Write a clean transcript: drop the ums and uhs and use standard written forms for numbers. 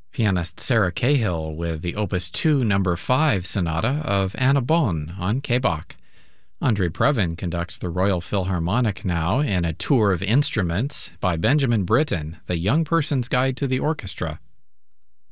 Pianist Sarah Cahill with the Opus 2 No. 5 Sonata of Anna Bonn on K-Bach. Andrei Previn conducts the Royal Philharmonic now in a tour of instruments by Benjamin Britten, The Young Person's Guide to the Orchestra.